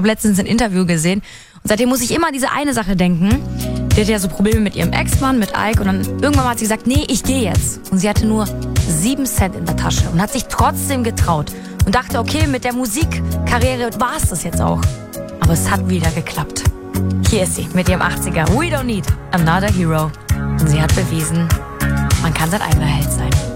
habe letztens ein Interview gesehen und seitdem muss ich immer an diese eine Sache denken. Die hatte ja so Probleme mit ihrem Ex-Mann, mit Ike, und dann irgendwann hat sie gesagt, nee, ich gehe jetzt. Und sie hatte nur 7 Cent in der Tasche und hat sich trotzdem getraut und dachte, okay, mit der Musikkarriere war es das jetzt auch. Aber es hat wieder geklappt. Hier ist sie mit ihrem 80er. We don't need another hero. Und sie hat bewiesen, man kann sein eigener Held sein.